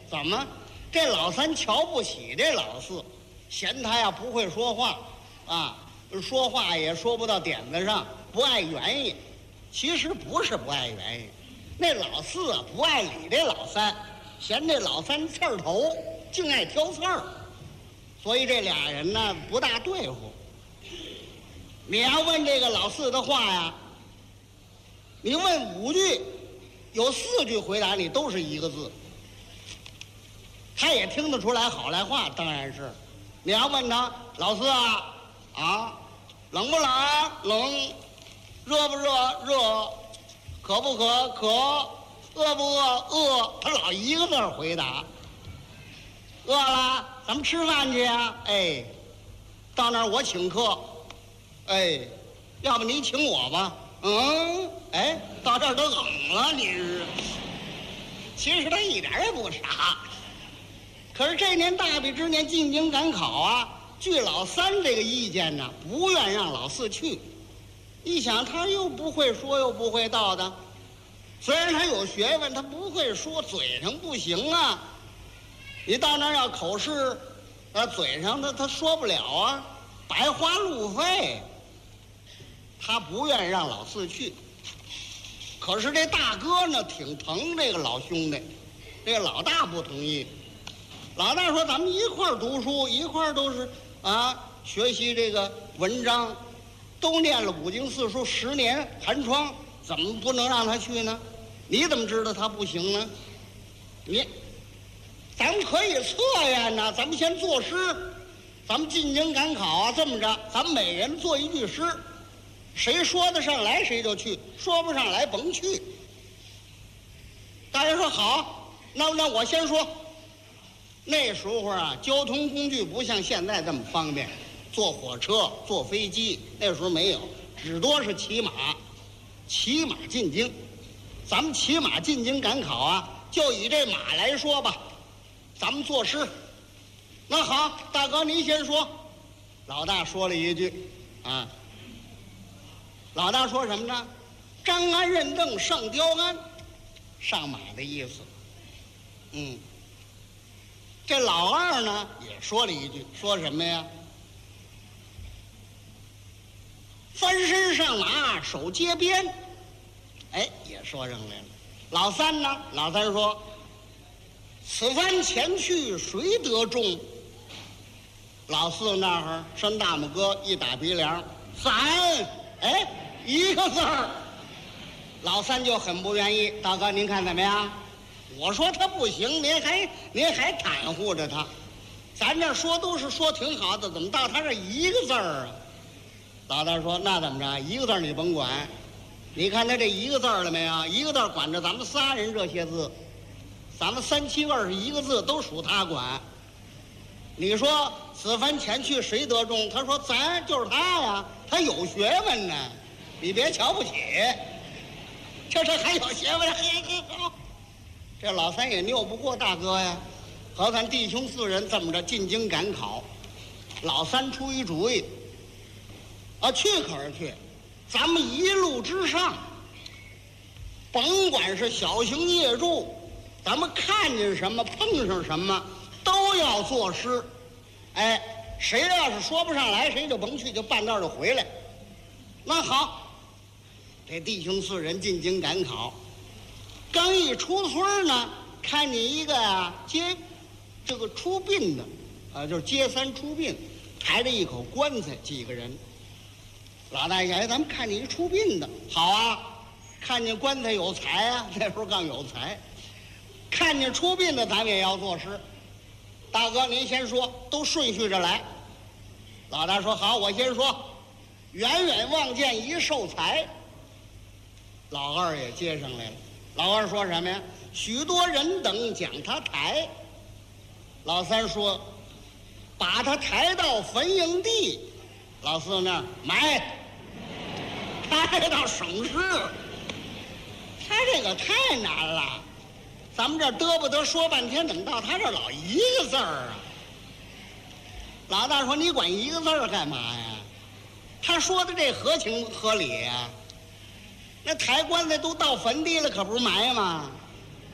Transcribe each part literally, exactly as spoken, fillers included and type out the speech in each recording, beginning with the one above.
怎么？这老三瞧不起这老四，嫌他呀不会说话，啊，说话也说不到点子上，不爱原意。其实不是不爱原意，那老四啊不爱理这老三，嫌这老三刺儿头，净爱挑刺儿，所以这俩人呢不大对付。你要问这个老四的话呀，你问五句，有四句回答你都是一个字，他也听得出来好赖话，当然是。你要问他老四啊啊，冷不冷啊？冷。热不热？热。渴不渴？渴。饿不饿？饿。他老一个字回答。饿了，咱们吃饭去呀。哎，到那儿我请客。哎，要不你请我吧。嗯，哎，到这儿都冷了，你是。其实他一点也不傻，可是这年大比之年进京赶考啊，据老三这个意见呢，不愿让老四去。一想他又不会说又不会道的，虽然他有学问，他不会说，嘴上不行啊。你到那儿要口试，那嘴上他他说不了啊，白花路费。他不愿意让老四去，可是这大哥呢挺疼这个老兄弟，这个老大不同意。老大说咱们一块儿读书，一块儿都是啊学习这个文章，都念了古今四书十年寒窗，怎么不能让他去呢？你怎么知道他不行呢？你咱们可以测验呢，咱们先作诗，咱们进京赶考啊，这么着，咱们每人做一句诗，谁说得上来谁就去，说不上来甭去。大家说好，那那我先说。那时候啊，交通工具不像现在这么方便，坐火车、坐飞机，那时候没有，只多是骑马，骑马进京。咱们骑马进京赶考啊，就以这马来说吧，咱们作诗。那好，大哥您先说。老大说了一句，啊，老大说什么呢？张安认证上雕鞍，上马的意思。嗯。这老二呢也说了一句，说什么呀？翻身上马手接鞭，哎，也说上来了。老三呢？老三说：“此番前去谁得中？”老四那儿伸大拇哥一打鼻梁，咱哎一个字儿。老三就很不愿意，大哥您看怎么样？我说他不行，您还您还袒护着他，咱这说都是说挺好的，怎么到他这一个字儿啊？老大说那怎么着，一个字你甭管，你看他这一个字了没有？一个字管着咱们仨人这些字，咱们三七二十一个字都属他管。你说此番前去谁得中？他说咱就是他呀，他有学问呢，你别瞧不起，这这还有学问，嘿嘿好。这老三也拗不过大哥呀，和咱弟兄四人这么着进京赶考，老三出一主意，啊，去可是去，咱们一路之上，甭管是小行夜住，咱们看见什么碰上什么，都要作诗。哎，谁要是说不上来，谁就甭去，就半道就回来。那好，这弟兄四人进京赶考。刚一出村呢，看见一个呀接这个出殡的，啊，就是接三出殡，抬着一口棺材，几个人。老大爷，哎，咱们看见一出殡的，好啊，看见棺材有才啊，那时候刚有才，看见出殡的，咱们也要作诗。大哥您先说，都顺序着来。老大说好，我先说，远远望见一寿材。老二也接上来了。老二说什么呀？许多人等将他抬。老三说，把他抬到坟营地。老四那儿埋，抬到省市。他这个太难了，咱们这嘚不得说半天，怎么到他这老一个字儿啊？老大说你管一个字儿干嘛呀？他说的这合情合理呀、啊。那抬棺材都到坟地了，可不是埋吗？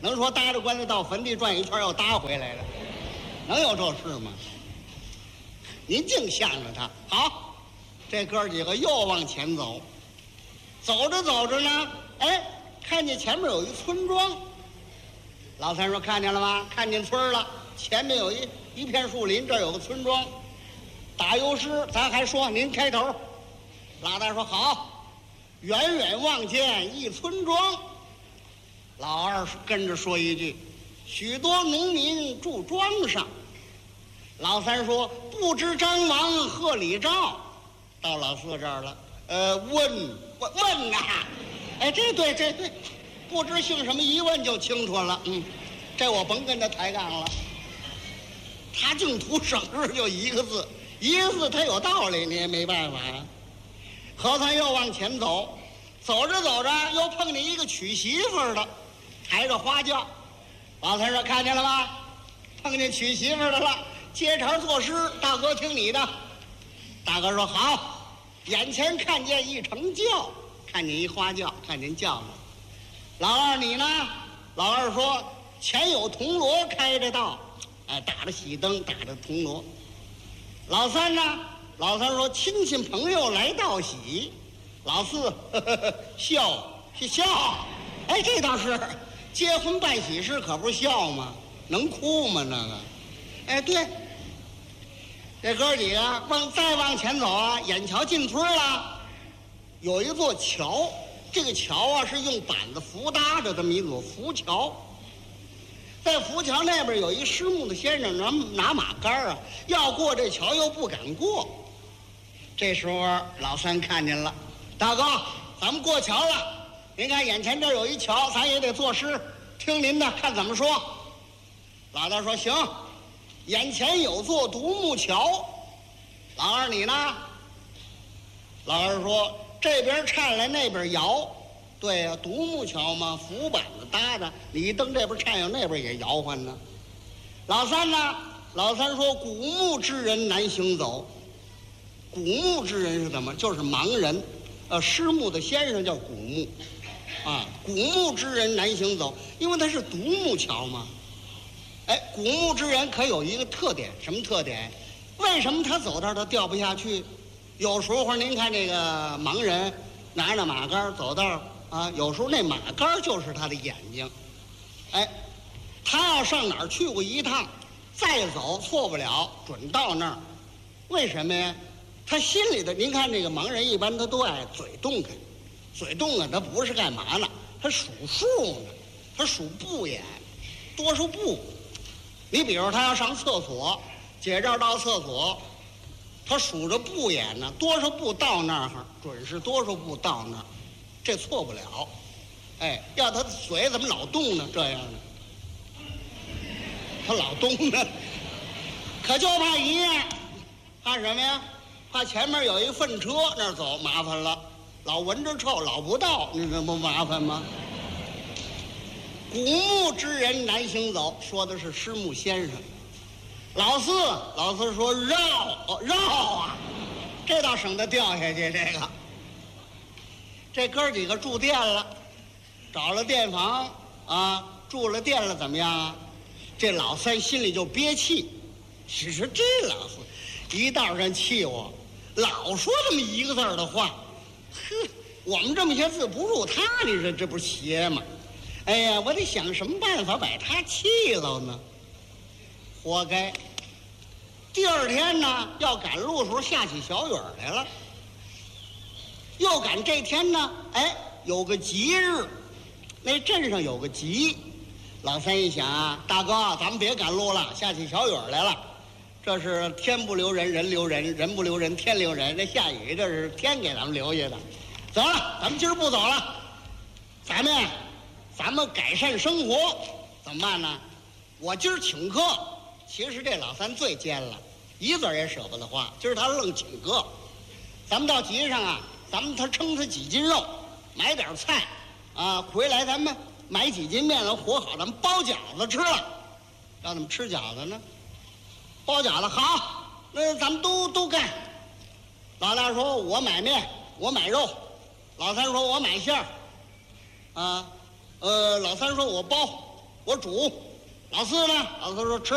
能说搭着棺材到坟地转一圈又搭回来了？能有这事吗？您净向着他。好，这哥几个又往前走，走着走着呢，哎，看见前面有一村庄。老三说：“看见了吗？看见村了，前面有一一片树林，这儿有个村庄。打油诗，咱还说您开头。”老大说：“好。”远远望见一村庄。老二跟着说一句：“许多农民住庄上。”老三说：“不知张王贺李赵。”到老四这儿了，呃，问问问呐，哎，这对这对，不知姓什么，一问就清楚了。嗯，这我甭跟他抬杠了。他净图省事，就一个字，一个字他有道理，你也没办法呀。何三又往前走，走着走着又碰见一个娶媳妇的，抬着花轿。老三说：“看见了吗？碰见娶媳妇的了。接茬作诗，大哥听你的。”大哥说：“好。”眼前看见一乘轿，看见一花轿，看见轿子。老二你呢？老二说：“前有铜锣开着道，哎，打着喜灯，打着铜锣。”老三呢？老三说：“亲戚朋友来道喜。”老四呵呵呵笑是笑，哎，这倒是，结婚办喜事可不是笑吗？能哭吗？那个，哎，对。这哥几个往再往前走啊，眼瞧进村了，有一座桥，这个桥啊是用板子浮搭着这么一座浮桥。在浮桥那边有一失目的先生拿拿马杆啊，要过这桥又不敢过。这时候老三看见了，大哥，咱们过桥了。您看眼前这有一桥，咱也得作诗，听您的，看怎么说。老大说：“行。”眼前有座独木桥。老二你呢？老二说：“这边颤来，那边摇。”对呀、啊，独木桥嘛，浮板子搭的，你一蹬这边颤悠，那边也摇晃呢。老三呢？老三说：“古木之人难行走。”古木之人是什么？就是盲人，呃，失目的先生叫古木，啊，古木之人难行走，因为他是独木桥嘛。哎，古木之人可有一个特点，什么特点？为什么他走道他掉不下去？有时候您看这个盲人拿着马杆走道啊，有时候那马杆就是他的眼睛。哎，他要上哪儿去过一趟，再走错不了，准到那儿。为什么呀？他心里的，您看这个盲人一般他都爱嘴动开，嘴动啊，他不是干嘛呢？他数数呢，他数步眼，多少步。你比如他要上厕所，解罩到厕所，他数着步眼呢，多少步到那儿，准是多少步到那儿，这错不了。哎，要他的嘴怎么老动呢？这样呢，他老动呢，可就怕一样，怕什么呀？怕前面有一粪车那儿走，麻烦了，老闻着臭，老不到，你这不麻烦吗？古木之人难行走，说的是失目先生。老四，老四说绕、哦、绕啊，这倒省得掉下去。这个，这哥几个住店了，找了店房啊，住了店了，怎么样啊？这老三心里就憋气，其实这老四一道上气我，老说这么一个字的话，呵，我们这么些字不入他，你说这不是邪吗？哎呀，我得想什么办法把他气了呢？活该！第二天呢，要赶路的时候下起小雨来了。又赶这天呢，哎，有个吉日，那镇上有个吉。老三一想啊，大哥，咱们别赶路了，下起小雨来了。这是天不留人，人留人；人不留人，天留人。这下雨，这是天给咱们留下的。走了，咱们今儿不走了，咱们呀。咱们改善生活怎么办呢？我今儿请客，其实这老三最尖了，一字也舍不得花。今儿他愣请客，咱们到集上啊，咱们他称他几斤肉，买点菜，啊，回来咱们买几斤面了和好，咱们包饺子吃了，让他们吃饺子呢。包饺子好，那咱们都都干。老大说我买面，我买肉；老三说我买馅儿，啊。呃，老三说我包， 我煮。老四呢？老四说吃。